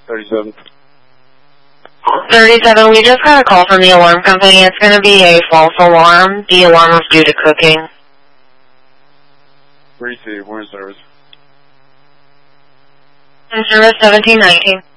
37. 37, we just got a call from the alarm company. It's going to be a false alarm. The alarm was due to cooking. Receive, we're in service. In service 1719.